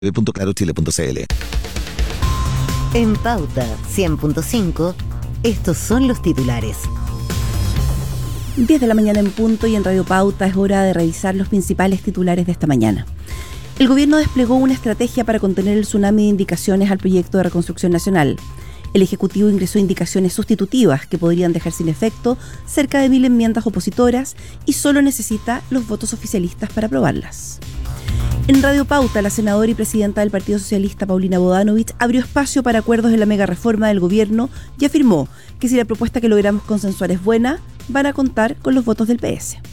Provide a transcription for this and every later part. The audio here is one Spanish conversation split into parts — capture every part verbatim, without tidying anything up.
punto claro chile punto c l. En Pauta cien punto cinco, estos son los titulares. diez de la mañana en punto y en Radio Pauta es hora de revisar los principales titulares de esta mañana. El gobierno desplegó una estrategia para contener el tsunami de indicaciones al proyecto de reconstrucción nacional. El Ejecutivo ingresó indicaciones sustitutivas que podrían dejar sin efecto cerca de mil enmiendas opositoras y solo necesita los votos oficialistas para aprobarlas. En Radio Pauta, la senadora y presidenta del Partido Socialista, Paulina Bodanovich, abrió espacio para acuerdos en la mega reforma del gobierno y afirmó que si la propuesta que logramos consensuar es buena, van a contar con los votos del P S.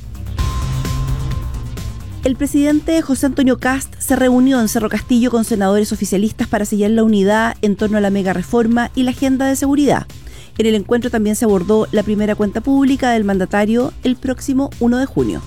El presidente José Antonio Kast se reunió en Cerro Castillo con senadores oficialistas para sellar la unidad en torno a la mega reforma y la agenda de seguridad. En el encuentro también se abordó la primera cuenta pública del mandatario el próximo uno de junio.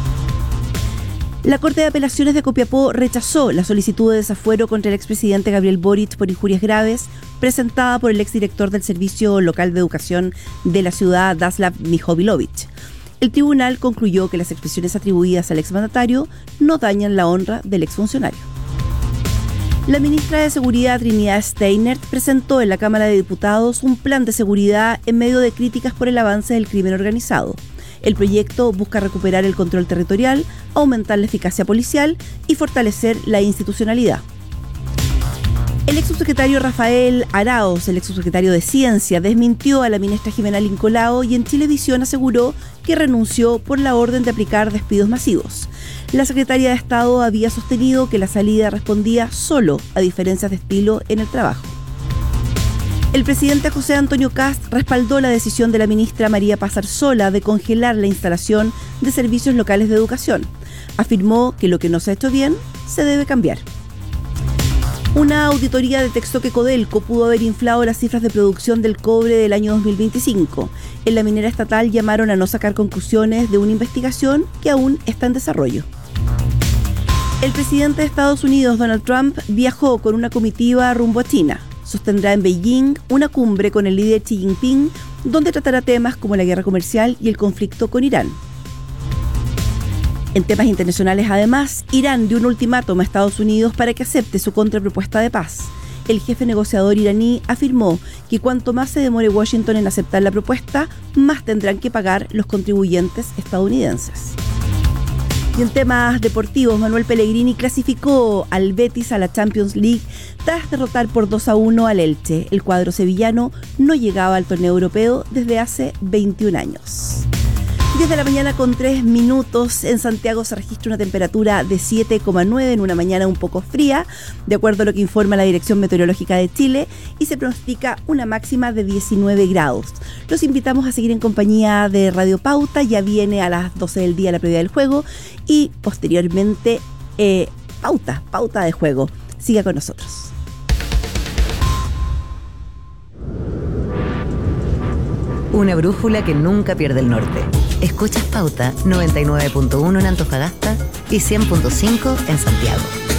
La Corte de Apelaciones de Copiapó rechazó la solicitud de desafuero contra el expresidente Gabriel Boric por injurias graves presentada por el exdirector del Servicio Local de Educación de la ciudad, Daslav Mijovilovich. El tribunal concluyó que las expresiones atribuidas al exmandatario no dañan la honra del exfuncionario. La ministra de Seguridad, Trinidad Steinert, presentó en la Cámara de Diputados un plan de seguridad en medio de críticas por el avance del crimen organizado. El proyecto busca recuperar el control territorial, aumentar la eficacia policial y fortalecer la institucionalidad. El exsubsecretario Rafael Araoz, el exsubsecretario de Ciencia, desmintió a la ministra Jimena Lincolao y en Chilevisión aseguró que renunció por la orden de aplicar despidos masivos. La secretaria de Estado había sostenido que la salida respondía solo a diferencias de estilo en el trabajo. El presidente José Antonio Kast respaldó la decisión de la ministra María Paz Arzola de congelar la instalación de servicios locales de educación. Afirmó que lo que no se ha hecho bien se debe cambiar. Una auditoría detectó que Codelco pudo haber inflado las cifras de producción del cobre del año dos mil veinticinco. En la minera estatal llamaron a no sacar conclusiones de una investigación que aún está en desarrollo. El presidente de Estados Unidos, Donald Trump, viajó con una comitiva rumbo a China. Sostendrá en Beijing una cumbre con el líder Xi Jinping, donde tratará temas como la guerra comercial y el conflicto con Irán. En temas internacionales, además, Irán dio un ultimátum a Estados Unidos para que acepte su contrapropuesta de paz. El jefe negociador iraní afirmó que cuanto más se demore Washington en aceptar la propuesta, más tendrán que pagar los contribuyentes estadounidenses. Y en temas deportivos, Manuel Pellegrini clasificó al Betis a la Champions League tras derrotar por dos a uno al Elche. El cuadro sevillano no llegaba al torneo europeo desde hace veintiún años. diez de la mañana con tres minutos. En Santiago se registra una temperatura de siete coma nueve en una mañana un poco fría, de acuerdo a lo que informa la Dirección Meteorológica de Chile, y se pronostica una máxima de diecinueve grados. Los invitamos a seguir en compañía de Radio Pauta. Ya viene a las doce del día la previa del juego y posteriormente eh, Pauta, Pauta de Juego. Siga con nosotros. Una brújula que nunca pierde el norte. Escuchas Pauta noventa y nueve punto uno en Antofagasta y cien punto cinco en Santiago.